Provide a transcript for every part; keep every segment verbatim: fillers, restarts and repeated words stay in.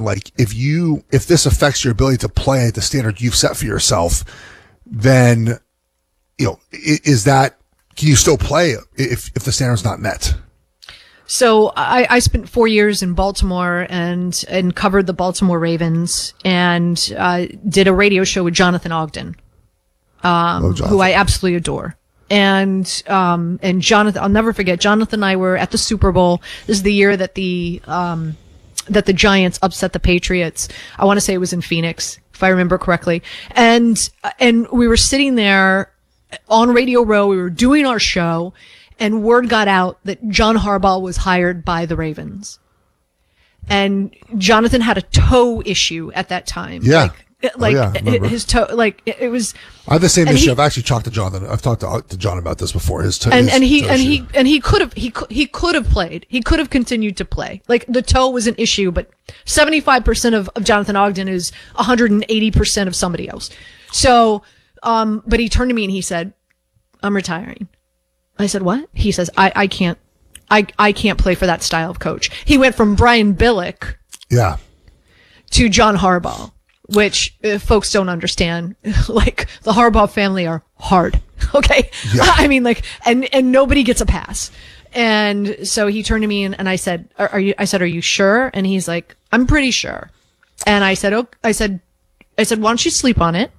like if you, if this affects your ability to play at the standard you've set for yourself, then, you know, is that, can you still play if, if the standard's not met? So I, I spent four years in Baltimore and, and covered the Baltimore Ravens and, uh, did a radio show with Jonathan Ogden, um, oh, Jonathan. who I absolutely adore. And, um, and Jonathan, I'll never forget, Jonathan and I were at the Super Bowl. This is the year that the, um, that the Giants upset the Patriots. I want to say it was in Phoenix, if I remember correctly. And, and we were sitting there on Radio Row. We were doing our show. And word got out that John Harbaugh was hired by the Ravens. And Jonathan had a toe issue at that time. Yeah. Like, like oh, yeah, his toe, like it was. I have the same issue. He, I've actually talked to Jonathan. I've talked to, to John about this before. His toe. And, his and he, toe and issue. he, and he could have, he could, he could have played. He could have continued to play. Like the toe was an issue, but seventy-five percent of, of Jonathan Ogden is one hundred eighty percent of somebody else. So, um, but he turned to me and he said, I'm retiring. I said, what? He says, I, I can't, I, I can't play for that style of coach. He went from Brian Billick yeah. to John Harbaugh, which uh, folks don't understand. Like the Harbaugh family are hard. Okay. Yeah. I mean, like, and, and nobody gets a pass. And so he turned to me and, and I said, are, are you, I said, are you sure? And he's like, I'm pretty sure. And I said, oh, I said, I said, why don't you sleep on it?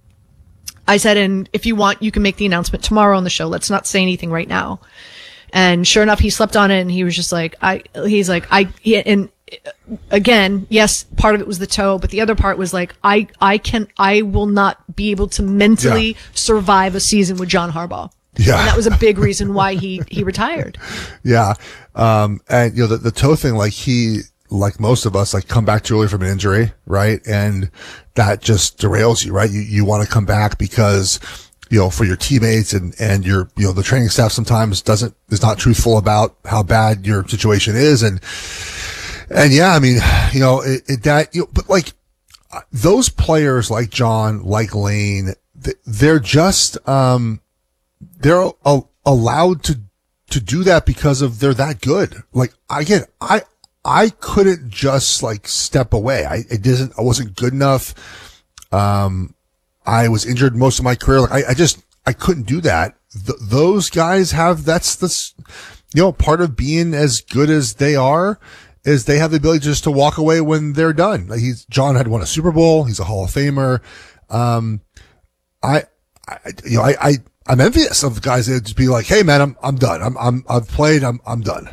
I said, and if you want, you can make the announcement tomorrow on the show. Let's not say anything right now. And sure enough, he slept on it and he was just like, I, he's like, I, he, and again, yes, part of it was the toe, but the other part was like, I, I can, I will not be able to mentally yeah. survive a season with John Harbaugh. Yeah. And that was a big reason why he, he retired. Yeah. Um, and you know, the, the toe thing, like he, like most of us, like come back too early from an injury, right? And that just derails you, right? You, you want to come back because, you know, for your teammates and, and your, you know, the training staff sometimes doesn't, is not truthful about how bad your situation is. And, and yeah, I mean, you know, it, it that, you know, but like those players like John, like Lane, they're just, um, they're a, allowed to, to do that because of they're that good. Like I get, I, I couldn't just like step away. I, it didn't, I wasn't good enough. Um, I was injured most of my career. Like I, I just, I couldn't do that. Th- those guys have, that's this, you know, part of being as good as they are is they have the ability just to walk away when they're done. Like he's, John had won a Super Bowl. He's a Hall of Famer. Um, I, I, you know, I, I, I'm envious of guys that just be like, hey man, I'm, I'm done. I'm, I'm, I've played. I'm, I'm done.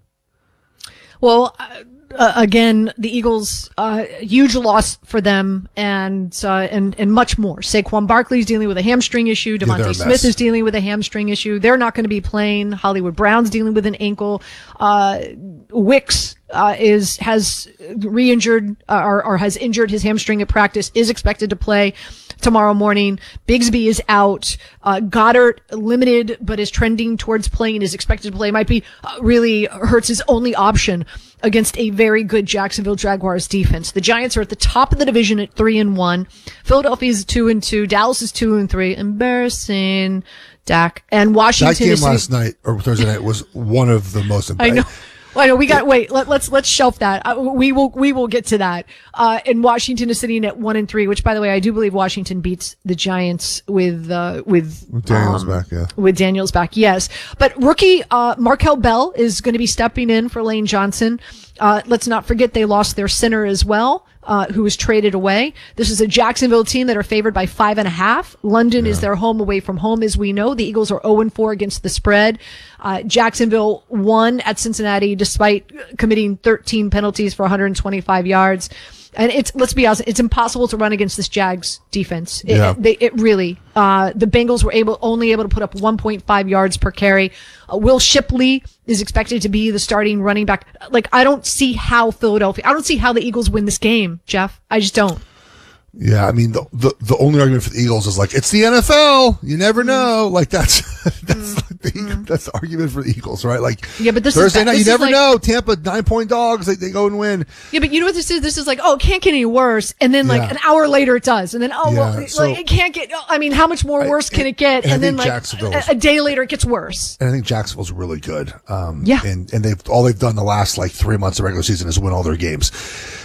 Well, uh, again, the Eagles, uh, huge loss for them and, uh, and, and much more. Saquon Barkley's dealing with a hamstring issue. Devontae yeah, Smith is dealing with a hamstring issue. They're not going to be playing. Hollywood Brown's dealing with an ankle. Uh, Wicks, uh, is, has re-injured, uh, or, or has injured his hamstring at practice, is expected to play tomorrow morning. Bigsby is out. Uh, Goddard limited, but is trending towards playing, is expected to play. Might be uh, really Hurts' only option against a very good Jacksonville Jaguars defense. The Giants are at the top of the division at three and one. Philadelphia is two and two. Dallas is two and three. Embarrassing. Dak and Washington. That game is last night or Thursday night was one of the most embarrassing. I know. I know we got, wait, let, let's, let's shelf that. Uh, we will, we will get to that. Uh, and Washington is sitting at one and three, which by the way, I do believe Washington beats the Giants with, uh, with, with Daniels um, back, yeah. With Daniels back, yes. But rookie, uh, Markel Bell is going to be stepping in for Lane Johnson. Uh, let's not forget they lost their center as well, uh, who was traded away. This is a Jacksonville team that are favored by five and a half. London yeah. is their home away from home, as we know. The Eagles are oh and four against the spread. Uh, Jacksonville won at Cincinnati despite committing thirteen penalties for one hundred twenty-five yards. And it's, let's be honest, it's impossible to run against this Jags defense. It, yeah. it, they, it really, uh, the Bengals were able, only able to put up one point five yards per carry. Uh, Will Shipley is expected to be the starting running back. Like, I don't see how Philadelphia, I don't see how the Eagles win this game, Jeff. I just don't. Yeah, I mean, the, the the only argument for the Eagles is like, it's the N F L. You never know. Like, that's that's Mm. the Mm. that's the argument for the Eagles, right? Like, yeah, but this Thursday is, night, this you is never like, know. Tampa, nine-point dogs, they, they go and win. Yeah, but you know what this is? This is like, oh, it can't get any worse. And then, like, Yeah. an hour later it does. And then, oh, Yeah, well, so- like, it can't get, I mean, how much more I- worse can and- it get? and I And, then, think like, Jacksonville's- a, a day later it gets worse. And I think Jacksonville's really good. Um, Yeah. And, and they've, all they've done the last, like, three months of regular season is win all their games.